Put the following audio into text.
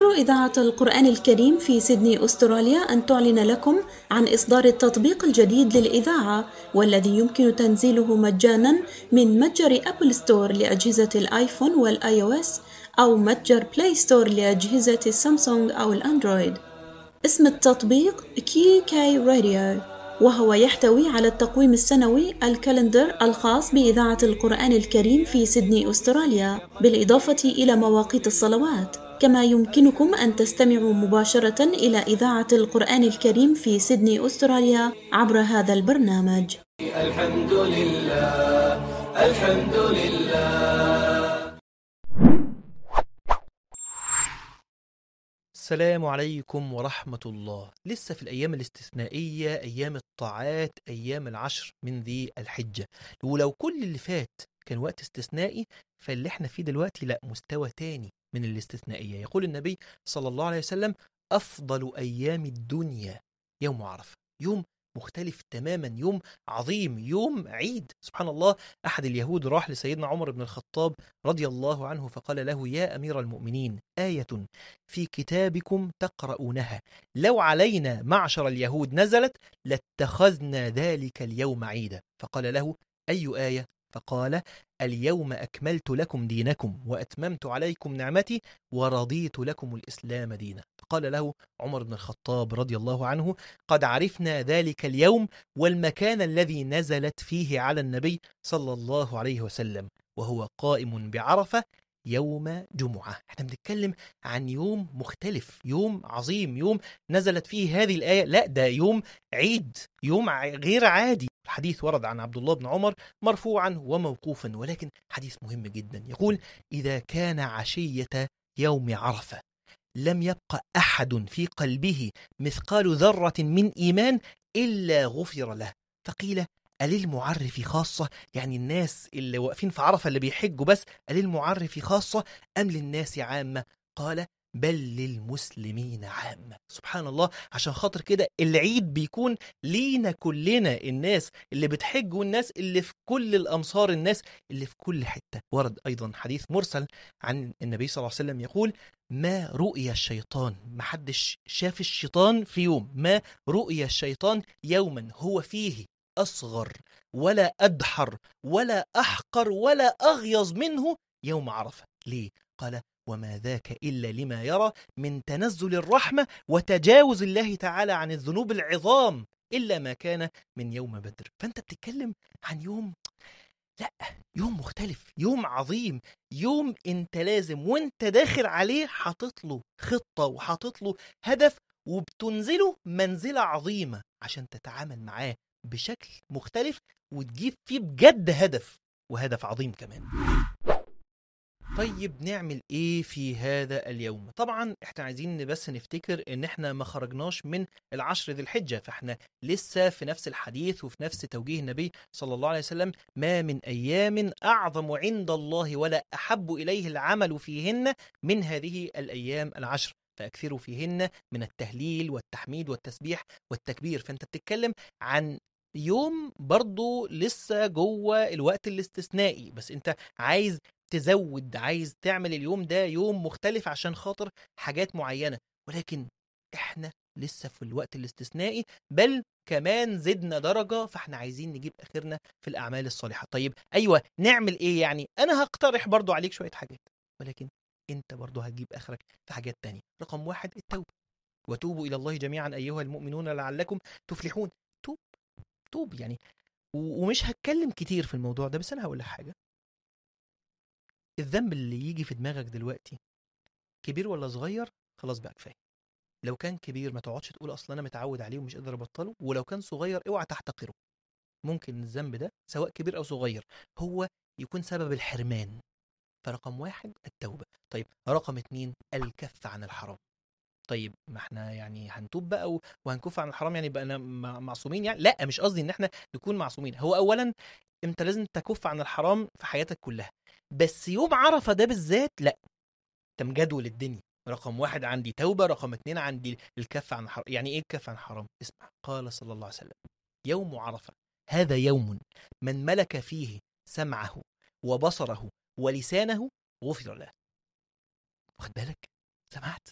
تسر إذاعة القرآن الكريم في سيدني أستراليا أن تعلن لكم عن إصدار التطبيق الجديد للإذاعة، والذي يمكن تنزيله مجاناً من متجر أبل ستور لأجهزة الآيفون والآي أو إس، أو متجر بلاي ستور لأجهزة السامسونج أو الأندرويد. اسم التطبيق كي راديو، وهو يحتوي على التقويم السنوي الكالندر الخاص بإذاعة القرآن الكريم في سيدني أستراليا، بالإضافة إلى مواقيت الصلوات. كما يمكنكم أن تستمعوا مباشرة إلى إذاعة القرآن الكريم في سيدني أستراليا عبر هذا البرنامج. الحمد لله الحمد لله. السلام عليكم ورحمة الله. لسه في الأيام الاستثنائية، أيام الطاعات، أيام العشر من ذي الحجة. ولو كل اللي فات كان وقت استثنائي، فاللي احنا فيه دلوقتي لا، مستوى تاني من الاستثنائية. يقول النبي صلى الله عليه وسلم: أفضل أيام الدنيا يوم عرفة. يوم مختلف تماما، يوم عظيم، يوم عيد. سبحان الله، أحد اليهود راح لسيدنا عمر بن الخطاب رضي الله عنه فقال له: يا أمير المؤمنين، آية في كتابكم تقرؤونها لو علينا معشر اليهود نزلت لاتخذنا ذلك اليوم عيدا. فقال له: أي آية؟ فقال: اليوم أكملت لكم دينكم وأتممت عليكم نعمتي ورضيت لكم الإسلام دينا. فقال له عمر بن الخطاب رضي الله عنه: قد عرفنا ذلك اليوم والمكان الذي نزلت فيه على النبي صلى الله عليه وسلم، وهو قائم بعرفة يوم جمعة. احنا بنتكلم عن يوم مختلف، يوم عظيم، يوم نزلت فيه هذه الآية. لا، ده يوم عيد، يوم غير عادي. الحديث ورد عن عبد الله بن عمر مرفوعا وموقوفا، ولكن حديث مهم جدا. يقول: إذا كان عشية يوم عرفة لم يبق أحد في قلبه مثقال ذرة من إيمان إلا غفر له. فقيل: أللمعرف خاصة؟ يعني الناس اللي واقفين في عرفة اللي بيحجوا بس، أللمعرف خاصة أم للناس عامة؟ قال: بل للمسلمين عامة. سبحان الله. عشان خاطر كده العيد بيكون لينا كلنا، الناس اللي بتحج والناس اللي في كل الأمصار، الناس اللي في كل حتة. ورد أيضا حديث مرسل عن النبي صلى الله عليه وسلم يقول: ما رؤي الشيطان، ما حدش شاف الشيطان في يوم، ما رؤي الشيطان يوما هو فيه أصغر ولا أدحر ولا أحقر ولا أغيظ منه يوم عرفة. ليه؟ قال: وما ذاك إلا لما يرى من تنزل الرحمة وتجاوز الله تعالى عن الذنوب العظام إلا ما كان من يوم بدر. فأنت بتتكلم عن يوم، لا، يوم مختلف، يوم عظيم، يوم انت لازم وانت داخل عليه حاطط له خطة وحاطط له هدف، وبتنزله منزلة عظيمة عشان تتعامل معاه بشكل مختلف وتجيب فيه بجد هدف، وهدف عظيم كمان. طيب نعمل ايه في هذا اليوم؟ طبعا احنا عايزين بس نفتكر ان احنا ما خرجناش من العشر ذي الحجة، فاحنا لسه في نفس الحديث وفي نفس توجيه النبي صلى الله عليه وسلم: ما من ايام اعظم عند الله ولا احب اليه العمل فيهن من هذه الايام العشر، فاكثروا فيهن من التهليل والتحميد والتسبيح والتكبير. فانت بتتكلم عن يوم برضو لسه جوه الوقت الاستثنائي، بس انت عايز تزود، عايز تعمل اليوم ده يوم مختلف عشان خاطر حاجات معينة، ولكن احنا لسه في الوقت الاستثنائي، بل كمان زدنا درجة، فاحنا عايزين نجيب اخرنا في الاعمال الصالحة. طيب ايوه، نعمل ايه يعني؟ انا هقترح برضو عليك شوية حاجات، ولكن انت برضو هتجيب اخرك في حاجات تانية. رقم 1: التوبة. وتوبوا الى الله جميعا ايها المؤمنون لعلكم تفلحون. توب، توب يعني. ومش هتكلم كتير في الموضوع ده، بس انا هقول لك حاجة. الذنب اللي يجي في دماغك دلوقتي كبير ولا صغير، خلاص بقى كفايه. لو كان كبير ما تقعدش تقول اصلا انا متعود عليه ومش قادر ابطله، ولو كان صغير اوعى تحتقره. ممكن الذنب ده سواء كبير او صغير هو يكون سبب الحرمان. فرقم 1 التوبة. طيب رقم 2 الكف عن الحرام. طيب ما احنا يعني هنتوب بقى وهنكف عن الحرام، يعني بقى معصومين؟ يعني لا، مش قصدي ان احنا نكون معصومين. هو اولا انت لازم تكف عن الحرام في حياتك كلها، بس يوم عرفة ده بالذات لا، انت مجدول الدنيا. رقم 1 عندي توبة، رقم 2 عندي الكف عن الحرام. يعني ايه الكف عن الحرام؟ اسمع، قال صلى الله عليه وسلم: يوم عرفة هذا يوم من ملك فيه سمعه وبصره ولسانه غفر له. واخد بالك؟ سمعت؟